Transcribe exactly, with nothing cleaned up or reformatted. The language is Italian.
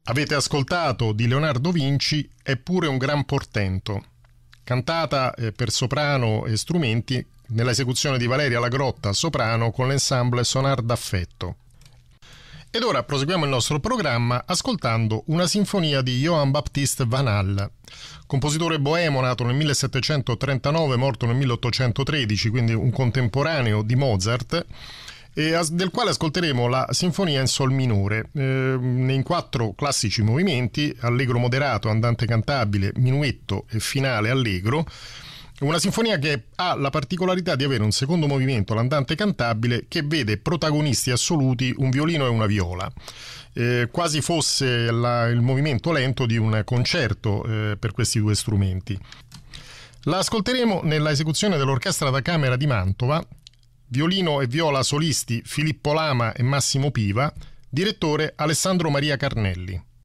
Avete ascoltato di Leonardo Vinci Eppure un gran portento, cantata eh, per soprano e strumenti nella esecuzione di Valeria Lagrotta, soprano, con l'ensemble Sonar d'Affetto. Ed ora proseguiamo il nostro programma ascoltando una sinfonia di Johann Baptist Van Hall, compositore boemo nato nel millesettecentotrentanove, morto nel milleottocentotredici, quindi un contemporaneo di Mozart, e del quale ascolteremo la sinfonia in sol minore, eh, in quattro classici movimenti: allegro moderato, andante cantabile, minuetto e finale allegro. Una sinfonia che ha la particolarità di avere un secondo movimento, l'andante cantabile, che vede protagonisti assoluti un violino e una viola, eh, quasi fosse la, il movimento lento di un concerto eh, per questi due strumenti. La ascolteremo nella esecuzione dell'Orchestra da Camera di Mantova. Violino e viola solisti Filippo Lama e Massimo Piva, direttore Alessandro Maria Carnelli.